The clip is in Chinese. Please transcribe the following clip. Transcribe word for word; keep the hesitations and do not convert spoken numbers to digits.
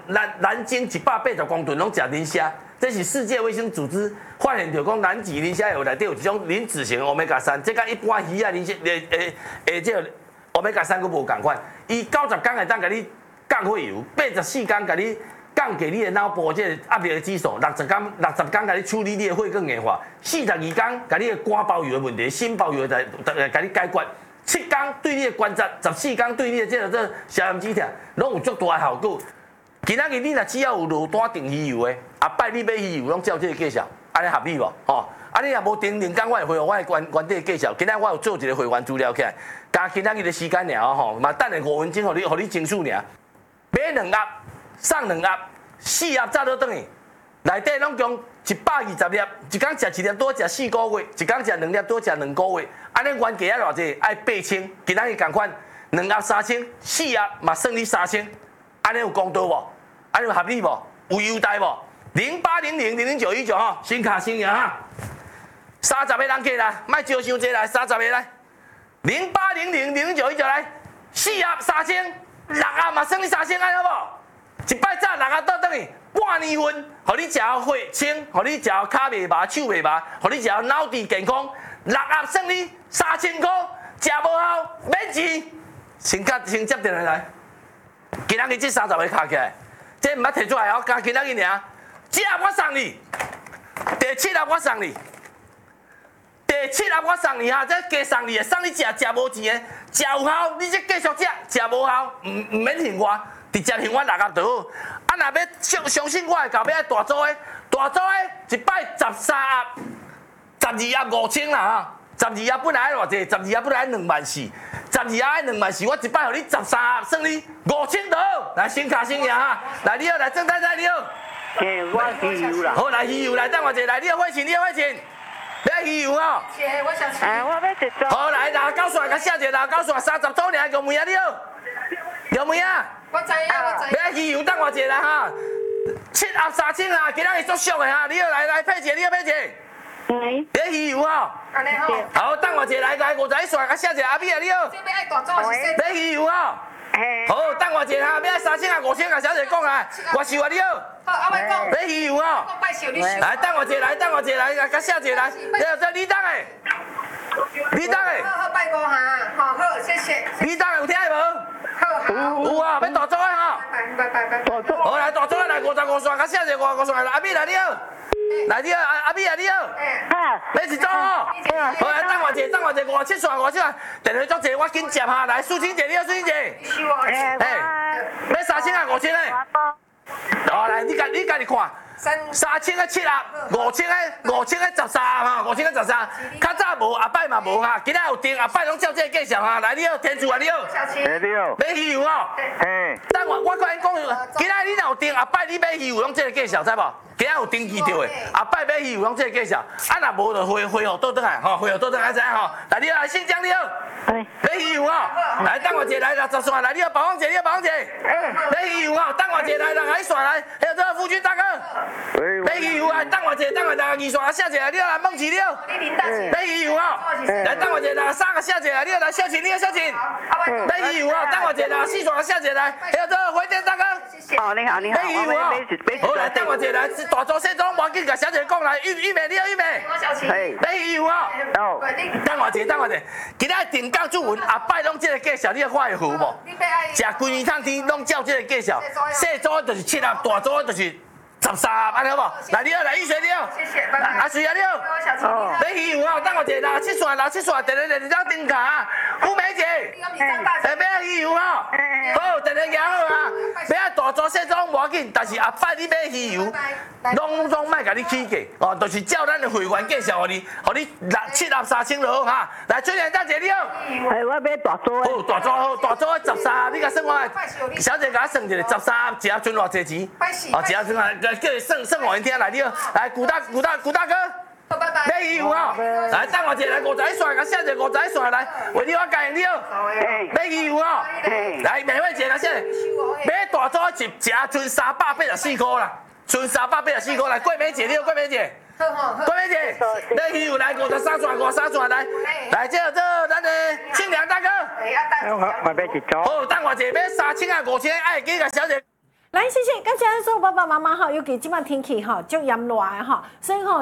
南南京一百八十公吨拢食磷虾，这是世界卫生组织发现到讲南极磷虾有内底有一种磷脂型 omega 三，这甲一般鱼啊磷虾诶诶诶这 omega 三佫无共款，伊九十天会当甲你降血油，八十四天甲你降低你的脑部这压力的指数，六十天六十天甲你处理你的血管硬化，四十二天甲你的肝包油的问题、心包油的甲你解决。七天对你的关节，十四天对你的这个这消炎止痛，拢有足大的效果。今仔日你若只要有落单订鱼油的，后摆你买鱼油拢照这个介绍，安尼合理无？吼，啊你若无订订讲我会回我的原原底介绍，今仔我有做一个会员资料起来，加今仔日的时间尔吼，嘛等下五分钟，互你互你情绪尔，买两盒送两盒，四盒早都转去，内底拢共一百二十粒，一工食一粒多食四个月，一工食两粒多食两个月。安尼原价啊偌济？爱八千，今仔日共款，两盒三千，四盒嘛算你三千，安尼有公道无？安尼有合理无？有优待无？零八零零零零九一九吼，新卡新赢哈，三十个人过来，莫招伤济来，三十个来，零八零零零零九一九来，四盒三千，六盒嘛算你三千，安尼好无？一摆早六盒倒转去，半年份，互你食血清，互你食骹袂麻、手袂麻，互你食脑智健康。六盒算你三千块，食无效免钱，先接先接电话来。今仔日这三十个卡起来，这毋捌摕出来哦，加今仔日尔，这盒我送你，第七盒我送你，第七盒我送你哈，这加送你的，送你食食无钱的，食有效，你这继续食，食无效，唔唔免还我，直接还我六盒就好。啊，若要相相信我的，后尾大组的，大组的一摆十三盒。十二盒五千啦哈，十二盒本来爱偌济，十二盒本来爱两万四，十二盒爱两万四，我一摆互你十三盒，算你五千就好。来新卡新赢哈，来你好，来郑太太你好。 嘿，我鱼油啦。 好，来鱼油来，等我者来，你好花钱，你好花钱，要鱼油哦。 切，我想吃。 哎，我要一组。 好，来拿高线，甲写者拿高线，三十周年玉梅啊，你好。玉梅啊。 我知影，我知。 要鱼油，等我者来哈，七盒三千啊，今仔日足俗的哈，你好来来佩姐，你好佩姐。 嗯。 要鱼油哦。 安尼好。 好，等我者来来五十一线，甲写者阿美啊，你好。 这边爱大组是说。 要鱼油哦。 嘿。 好，等我者哈，要三千啊五千啊，小姐讲啊，我是话你好。 好，阿妹讲。 要鱼油哦。 我拜寿你寿。 来，等我者来，等我者来，甲写者来，这这李登诶，李登诶。 好好拜五下，好好谢谢。 李登有听无？ 好好。 有啊，要大组诶哈。 拜拜拜拜。 大组。 好来，大组来五十五线，甲写者五十五线来，阿美来你好。来你好，阿阿美啊你好。 哈。 要一组哦。好来，等我者，等我者五七线，五七线，电话足济，我紧接下来，苏青姐你好，苏青姐。 哎， 要三千啊五千诶。好来，你家你家己看。三千个七盒，五千个五千个十三哈，五千个十三。较早无，后摆嘛无哈，今仔有订，后摆拢照这个介绍哈。来你好，天主啊你好。 哎你好。 买鱼油哦。 嘿。 等我我甲你讲，今仔你若有订，后摆你买鱼油拢这个介绍，知无？今仔有登记到的，后摆买鱼油拢这个介绍。啊若无就回回互倒转来，吼回互倒转来知影吼。来你好，来新疆你好。买鱼油哦。来等我者来六十线，来你好，保芳姐你好，保芳姐。买鱼油哦，等我者来六十线来，还有这个夫君大哥。买鱼油啊，等我者，等我者，二线啊，写者啊，你好来梦琪你好。买鱼油啊，来等我者来三个写者啊，你好来小琴你好小琴。买鱼油啊，等我者来四线啊，写者来，还有这个回电大哥。 哦你好你好。 买鱼油啊，好来等我者来大组小组，无要紧，甲小姐讲来，玉玉梅你好玉梅。 嘿。 买鱼油啊。 哦。 等我者，等我者，今仔定岗主文后摆拢这个介绍，你看会好无？食规年汤天拢照这个介绍，小组就是七盒，大组就是。十三，安尼好无？来你好，来玉水你好， 谢谢，拜拜。 阿水啊你好， 哦。 买鱼油啊，等我一下，六七线，六七线，电话电话顶卡，富美姐，哎，买鱼油啊，好，电话举好啊，买大组小组无要紧，但是后摆你买鱼油，拢拢莫甲你起价，哦，就是照咱的会员介绍互你，互你六七盒三千就好哈。来，春莲大姐你好， 哎，我买大组的。 好，大组好，大组十三，你甲算我，小姐甲我算一个十三，一盒存偌济钱？哦，一盒存偌。叫你算算我一天来，你好，来古大古大古大哥，买鱼油啊，来等我一下来五十一线，甲写一个五十一线来，为你我教你好，买鱼油啊，来免费一个写，买大组一一盒存三百八十四块啦，存三百八十四块来，桂梅姐你好，桂梅姐，桂梅姐，买鱼油来五十三线，五十三线来，来这这咱的庆良大哥， 我我买一组。 好，等我一下买三千啊五千，爱记甲小姐。 来，谢谢，感谢所有爸爸妈妈哈，尤其即摆天气哈，足炎热的哈，所以吼。